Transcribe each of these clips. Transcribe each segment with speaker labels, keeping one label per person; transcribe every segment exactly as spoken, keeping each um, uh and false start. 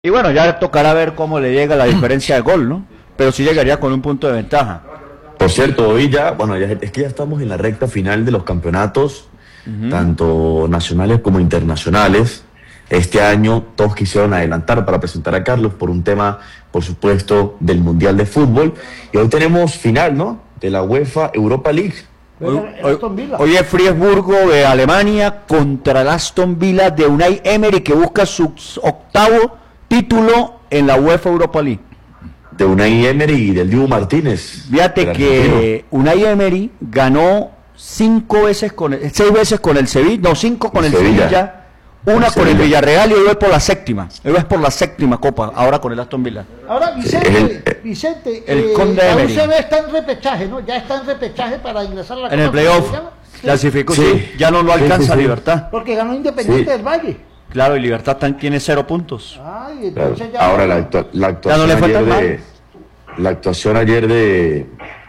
Speaker 1: Y bueno, ya tocará ver cómo le llega la diferencia de gol, ¿no? Pero sí llegaría con un punto de ventaja.
Speaker 2: Por cierto, hoy ya, bueno, ya, es que ya estamos en la recta final de los campeonatos, uh-huh. tanto nacionales como internacionales. Este año todos quisieron adelantar para presentar a Carlos por un tema, por supuesto, del Mundial de Fútbol. Y hoy tenemos final, ¿no? De la UEFA Europa League.
Speaker 1: Hoy, hoy, hoy es Friesburgo de Alemania contra el Aston Villa de Unai Emery, que busca su octavo título en la UEFA Europa League.
Speaker 2: De Unai Emery y del Dibu Martínez.
Speaker 1: Fíjate que Unai Emery ganó cinco veces con el, seis veces con el Sevilla, no, cinco con el, el Sevilla, Sevilla una el con Sevilla. El Villarreal y hoy es por la séptima. Hoy es por la séptima copa, ahora con el Aston Villa.
Speaker 3: Ahora, Vicente, el, Vicente,
Speaker 1: el
Speaker 3: eh,
Speaker 1: Conde
Speaker 3: la
Speaker 1: Emery.
Speaker 3: U C B está en repechaje, ¿no? Ya está en repechaje para ingresar a la
Speaker 1: en copa. En el playoff. Clasificó, sí. sí. Ya no lo alcanza sí, sí, sí. Libertad.
Speaker 3: Porque ganó Independiente sí. del Valle.
Speaker 1: Claro, y Libertad tiene cero puntos.
Speaker 3: Ay, entonces
Speaker 2: claro. ya Ahora la, actua la actuación no ayer de, la actuación ayer de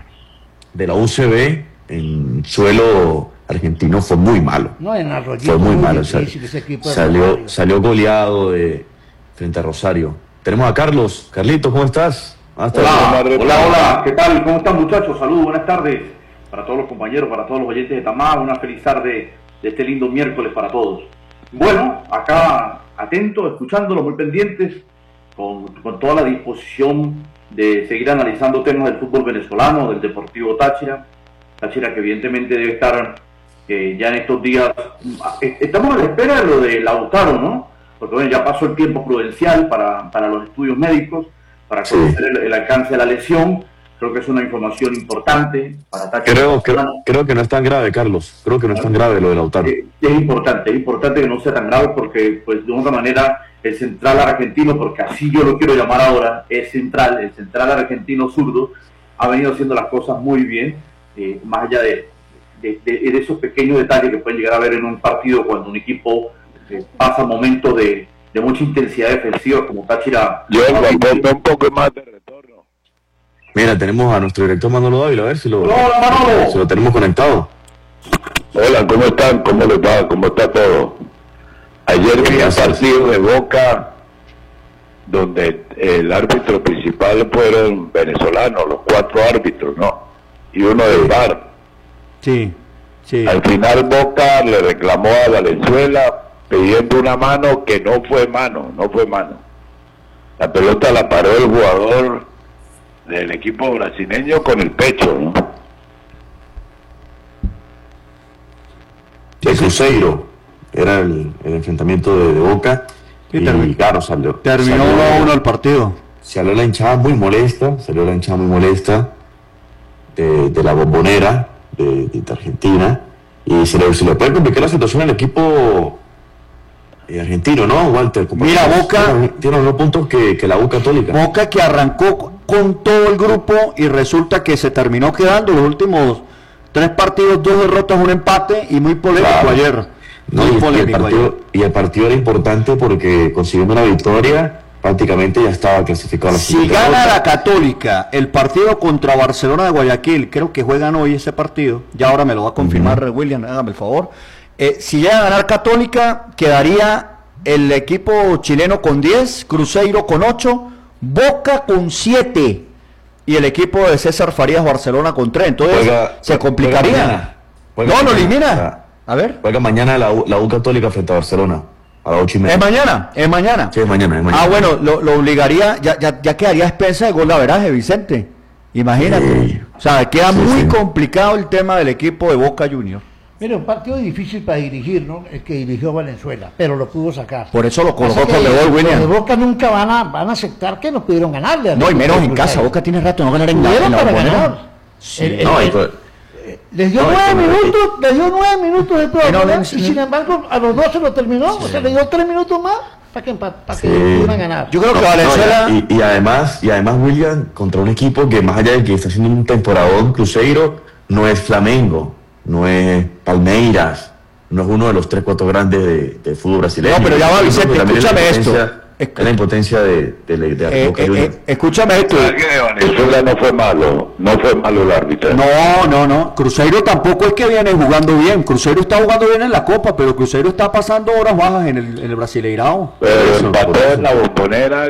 Speaker 2: de la U C B en suelo argentino fue muy malo.
Speaker 3: No, en Arroyito
Speaker 2: fue muy, muy malo.
Speaker 3: Difícil, ese equipo
Speaker 2: salió salió goleado de frente a Rosario. Tenemos a Carlos. Carlitos, ¿cómo estás?
Speaker 4: Hola, hola, hola. ¿Qué tal? ¿Cómo están, muchachos? Saludos, buenas tardes para todos los compañeros, para todos los oyentes de Tamá. Una feliz tarde de este lindo miércoles para todos. Bueno, acá atentos, escuchándolo, muy pendientes, con, con toda la disposición de seguir analizando temas del fútbol venezolano, del Deportivo Táchira. Táchira que evidentemente debe estar eh, ya en estos días, eh, estamos a la espera de lo de Lautaro, ¿no? Porque bueno, ya pasó el tiempo prudencial para, para los estudios médicos, para conocer sí. el, el alcance de la lesión. Creo que es una información importante para Táchira.
Speaker 2: Creo, creo, creo que no es tan grave, Carlos. Creo que no es tan grave lo de Lautaro.
Speaker 4: Eh, es importante, es importante que no sea tan grave porque, pues, de otra manera, el central argentino, porque así yo lo quiero llamar ahora, es central, el central argentino zurdo, ha venido haciendo las cosas muy bien, eh, más allá de, de, de, de esos pequeños detalles que pueden llegar a ver en un partido cuando un equipo eh, pasa momentos de, de mucha intensidad defensiva, como Táchira.
Speaker 5: Yo un poco más de retorno.
Speaker 2: Mira, tenemos a nuestro director Manolo Dávila, a ver si lo,
Speaker 4: Hola, Manolo.
Speaker 2: si lo tenemos conectado.
Speaker 5: Hola, ¿cómo están? ¿Cómo les va? ¿Cómo está todo? Ayer vi un partido de Boca donde el árbitro principal fueron venezolanos, los cuatro árbitros, ¿no? Y uno del V A R.
Speaker 1: Sí, sí.
Speaker 5: Al final Boca le reclamó a Valenzuela pidiendo una mano que no fue mano, no fue mano. La pelota la paró el jugador del equipo brasileño con el pecho, ¿no?
Speaker 2: El Cruzeiro era el, el enfrentamiento de, de Boca y, y claro, salió
Speaker 1: terminó uno a uno el partido.
Speaker 2: Salió la hinchada muy molesta, salió la hinchada muy molesta de, de la Bombonera de, de Argentina y se le, se le puede complicar la situación al equipo eh, argentino, ¿no, Walter?
Speaker 1: Mira, Boca
Speaker 2: tiene, tiene los puntos que, que la U Católica.
Speaker 1: Boca que arrancó con todo el grupo y resulta que se terminó quedando los últimos tres partidos, dos derrotas, un empate y muy polémico claro. ayer.
Speaker 2: No, muy y, polémico y, el partido, ayer. y el partido era importante porque consiguiendo una victoria prácticamente ya estaba clasificado a la
Speaker 1: Si gana la Católica el partido contra Barcelona de Guayaquil, creo que juegan hoy ese partido, ya ahora me lo va a confirmar uh-huh. William, hágame el favor. Eh, si llega a ganar Católica, quedaría el equipo chileno con diez, Cruzeiro con ocho, Boca con siete y el equipo de César Farías Barcelona con tres. Entonces juega, se complicaría.
Speaker 2: Juega
Speaker 1: no, lo elimina. A ver.
Speaker 2: Juega mañana la U, la U Católica frente a Barcelona a las ocho y media.
Speaker 1: ¿Es mañana? ¿Es mañana?
Speaker 2: Sí, es mañana, es mañana.
Speaker 1: Ah, bueno, lo, lo obligaría, ya, ya, ya quedaría expensa de gol de averaje, Vicente. Imagínate. Sí. O sea, queda sí, muy sí. complicado el tema del equipo de Boca Juniors.
Speaker 3: Mira, un partido difícil para dirigir, ¿no? El que dirigió Valenzuela, pero lo pudo sacar.
Speaker 1: Por eso lo colocó con gol, William.
Speaker 3: Los de Boca nunca van a, van a aceptar que no pudieron ganarle.
Speaker 1: No, y menos en casa. Boca tiene rato no ganar en
Speaker 3: la para ganar.
Speaker 1: Sí.
Speaker 3: El, el,
Speaker 2: no,
Speaker 3: el,
Speaker 2: pues,
Speaker 3: les dio no, nueve minutos, les dio nueve minutos de prueba, no, y sin embargo a los dos se lo terminó, sí. o sea, le dio tres minutos más para que, para, para sí. que pudieran ganar.
Speaker 1: Yo creo que Valenzuela...
Speaker 2: No, y, y además, y además William, contra un equipo que más allá de que está haciendo un temporadón, Cruzeiro, no es Flamengo, no es Palmeiras, no es uno de los tres, cuatro grandes de, de fútbol brasileño.
Speaker 1: No, pero ya va, Vicente, escúchame esto.
Speaker 2: Es la impotencia de, de, de, de
Speaker 1: eh, eh, eh, escúchame esto.
Speaker 5: Venezuela no fue malo, no fue malo el árbitro.
Speaker 1: No, no, no. Cruzeiro tampoco es que viene jugando bien. Cruzeiro está jugando bien en la Copa, pero Cruzeiro está pasando horas bajas en el, en el Brasileirao.
Speaker 5: Pero empató en la Bombonera.